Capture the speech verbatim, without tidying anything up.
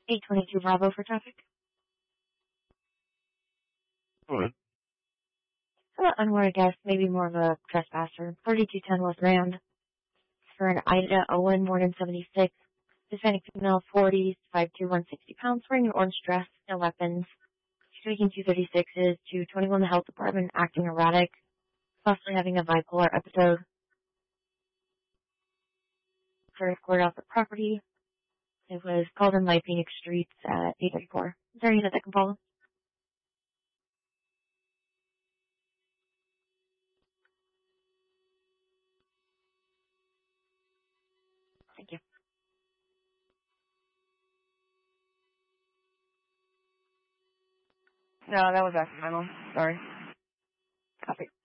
eight twenty-two Bravo for traffic. What? An unwanted guest, maybe more of a trespasser. thirty-two ten West Grand. For an Ida Owen, Morgan seventy-six. Hispanic female, forties, five two, one hundred sixty pounds, wearing an orange dress, no weapons. She's making two thirty-sixes to twenty-one the health department, acting erratic, possibly having a bipolar episode. For escort off the property. It was called in by Phoenix Streets at eight thirty-four. Is there any that I can follow? Thank you. No, that was accidental. Sorry. Copy.